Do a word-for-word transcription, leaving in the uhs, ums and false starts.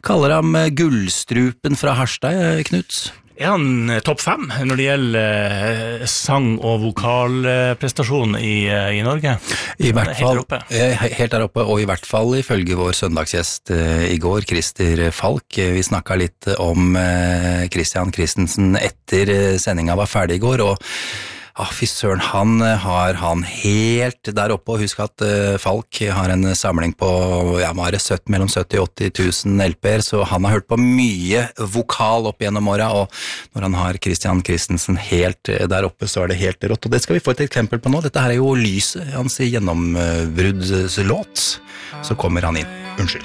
kaller ham gullstrupen fra Harstad, Knut. Er han topp fem når det gjelder sang- og vokalprestasjon i, i Norge? I hvert fall, helt, helt der oppe, og i hvert fall ifølge vår søndagsgjest i går, Christer Falk. Vi snakket litt om Christian Christensen etter sendingen var ferdig i går, og Ah, fy søren, han har han helt der oppe, og husk at uh, Falk har en samling på, ja, var det sytti, mellom sytti og åtti tusen L P-er, så han har hørt på mye vokal opp gjennom året, og når han har Christian Christensen helt uh, der oppe, så er det helt rått, og det skal vi få et eksempel på nå. Dette her er jo Lyset, hans gjennombruddslåt, så kommer han inn. Unnskyld.